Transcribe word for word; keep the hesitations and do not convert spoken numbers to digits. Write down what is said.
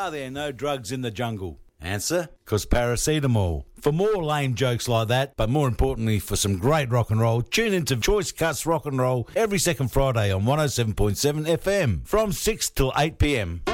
are there no drugs in the jungle? Answer, because paracetamol. For more lame jokes like that, but more importantly for some great rock and roll, tune into Choice Cuts Rock and Roll every second Friday on one oh seven point seven F M from six till eight p m.